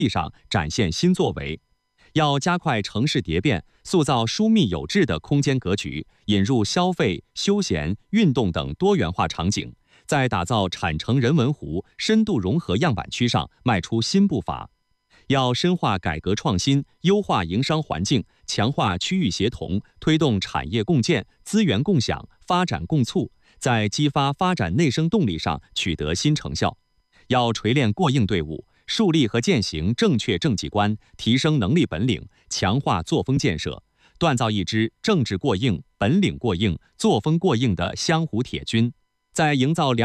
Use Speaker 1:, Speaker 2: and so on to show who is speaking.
Speaker 1: 地上展现新作为。要加快城市蝶变，塑造疏密有致的空间格局，引入消费、休闲、运动等多元化场景，在打造产城人文湖深度融合样板区上迈出新步伐。要深化改革创新，优化营商环境，强化区域协同，推动产业共建、资源共享、发展共促，在激发发展内生动力上取得新成效。要锤炼过硬队伍，树立和践行正确政绩观，提升能力本领，强化作风建设，锻造一支政治过硬、本领过硬、作风过硬的湘湖铁军，在营造